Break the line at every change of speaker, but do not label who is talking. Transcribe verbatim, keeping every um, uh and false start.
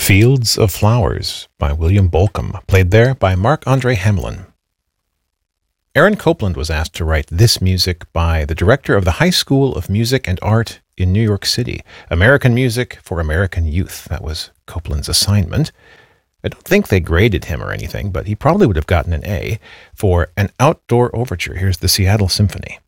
Fields of Flowers by William Bolcom, played there by Marc-Andre Hamelin. Aaron Copland was asked to write this music by the director of the High School of Music and Art in New York City. American Music for American Youth. That was Copland's assignment. I don't think they graded him or anything, but he probably would have gotten an A for An Outdoor Overture. Here's the Seattle Symphony.